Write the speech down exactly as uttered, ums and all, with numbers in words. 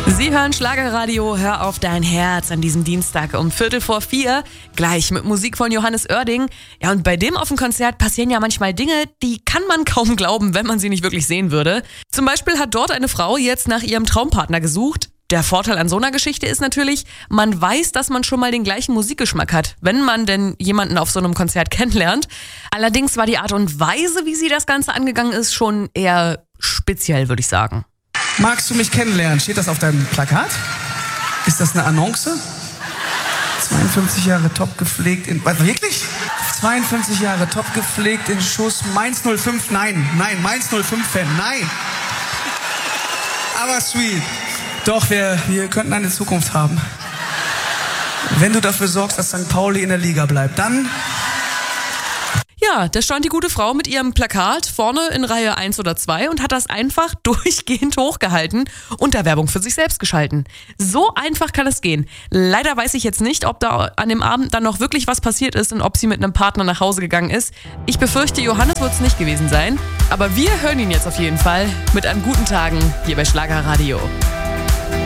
Sie hören Schlagerradio, hör auf dein Herz an diesem Dienstag um Viertel vor vier, gleich mit Musik von Johannes Oerding. Ja, und bei dem auf dem Konzert passieren ja manchmal Dinge, die kann man kaum glauben, wenn man sie nicht wirklich sehen würde. Zum Beispiel hat dort eine Frau jetzt nach ihrem Traumpartner gesucht. Der Vorteil an so einer Geschichte ist natürlich, man weiß, dass man schon mal den gleichen Musikgeschmack hat, wenn man denn jemanden auf so einem Konzert kennenlernt. Allerdings war die Art und Weise, wie sie das Ganze angegangen ist, schon eher speziell, würde ich sagen. Magst du mich kennenlernen? Steht das auf deinem Plakat? Ist das eine Annonce? zweiundfünfzig Jahre top gepflegt in... Was, wirklich? zweiundfünfzig Jahre top gepflegt in Schuss. Mainz null fünf, nein. Nein, Mainz null fünf-Fan, nein. Aber sweet. Doch, wir, wir könnten eine Zukunft haben. Wenn du dafür sorgst, dass Sankt Pauli in der Liga bleibt, dann... Ja, da stand die gute Frau mit ihrem Plakat vorne in Reihe eins oder zwei und hat das einfach durchgehend hochgehalten und da Werbung für sich selbst geschalten. So einfach kann es gehen. Leider weiß ich jetzt nicht, ob da an dem Abend dann noch wirklich was passiert ist und ob sie mit einem Partner nach Hause gegangen ist. Ich befürchte, Johannes wird es nicht gewesen sein. Aber wir hören ihn jetzt auf jeden Fall mit einem guten Tagen hier bei Schlagerradio.